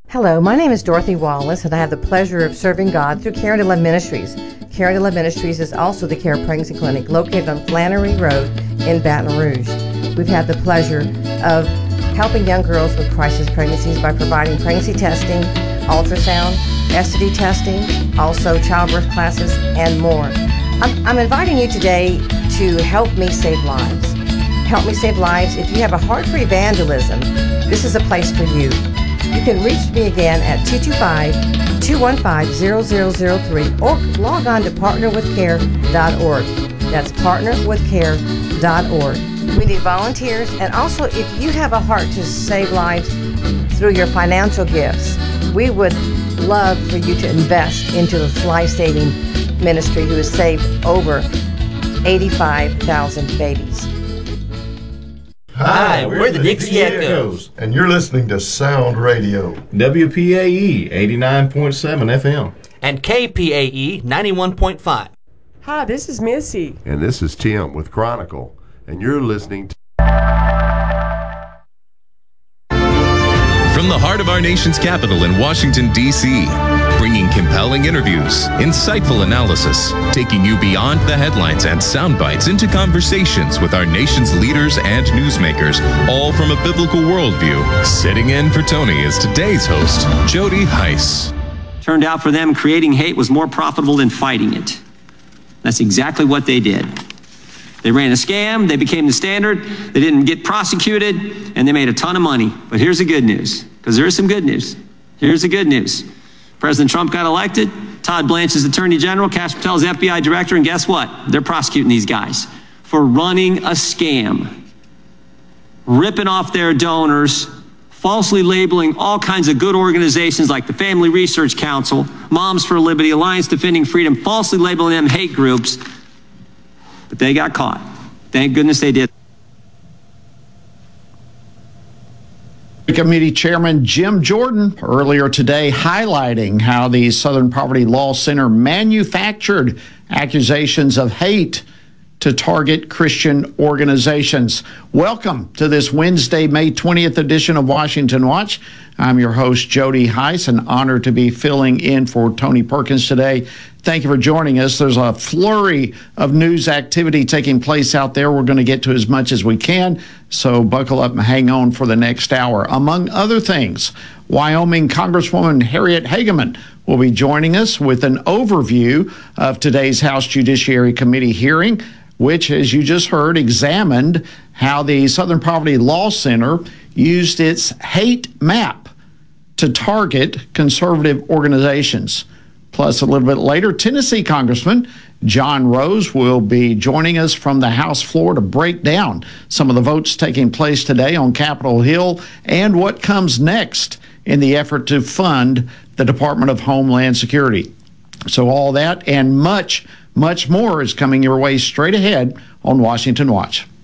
Hello, my name is Dorothy Wallace, and I have the pleasure of serving God through Care to Love Ministries. Care to Love Ministries is also the Care Pregnancy Clinic located on Flannery Road in Baton Rouge. We've had the pleasure of helping young girls with crisis pregnancies by providing pregnancy testing, ultrasound, STD testing, also childbirth classes, and more. I'm inviting you today to help me save lives. Help me save lives. If you have a heart for evangelism, this is a place for you. You can reach me again at 225-215-0003 or log on to partnerwithcare.org. That's partnerwithcare.org. We need volunteers, and also if you have a heart to save lives through your financial gifts, we would love for you to invest into this life-saving ministry who has saved over 85,000 babies. Hi, we're the Dixie Echoes. And you're listening to Sound Radio. WPAE 89.7 FM. And KPAE 91.5. Hi, this is Missy. And this is Tim with Chronicle. And you're listening to... From the heart of our nation's capital in Washington, D.C., bringing compelling interviews, insightful analysis, taking you beyond the headlines and sound bites into conversations with our nation's leaders and newsmakers, all from a biblical worldview. Sitting in for Tony is today's host, Jody Heiss. Turned out for them, creating hate was more profitable than fighting it. That's exactly what they did. They ran a scam, they became the standard, they didn't get prosecuted, and they made a ton of money. But here's the good news, because there is some good news. Here's the good news. President Trump got elected, Todd Blanche is Attorney General, Kash Patel is FBI Director, and guess what? They're prosecuting these guys for running a scam, ripping off their donors, falsely labeling all kinds of good organizations like the Family Research Council, Moms for Liberty, Alliance Defending Freedom, falsely labeling them hate groups. But they got caught. Thank goodness they did. Committee Chairman Jim Jordan earlier today highlighting how the Southern Poverty Law Center manufactured accusations of hate to target Christian organizations. Welcome to this Wednesday, May 20th edition of Washington Watch. I'm your host, Jody Heiss, an honor to be filling in for Tony Perkins today. Thank you for joining us. There's a flurry of news activity taking place out there. We're going to get to as much as we can, so buckle up and hang on for the next hour. Among other things, Wyoming Congresswoman Harriet Hageman will be joining us with an overview of today's House Judiciary Committee hearing, which, as you just heard, examined how the Southern Poverty Law Center used its hate map to target conservative organizations. Plus, a little bit later, Tennessee Congressman John Rose will be joining us from the House floor to break down some of the votes taking place today on Capitol Hill and what comes next in the effort to fund the Department of Homeland Security. So all that and much, much more is coming your way straight ahead on Washington Watch.